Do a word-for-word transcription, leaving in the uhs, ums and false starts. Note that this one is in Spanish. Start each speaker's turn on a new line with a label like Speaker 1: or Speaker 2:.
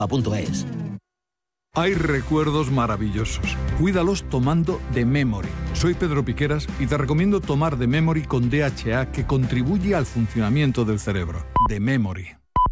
Speaker 1: punto es.
Speaker 2: Hay recuerdos maravillosos. Cuídalos tomando The Memory. Soy Pedro Piqueras y te recomiendo tomar The Memory con D H A, que contribuye al funcionamiento del cerebro. The Memory.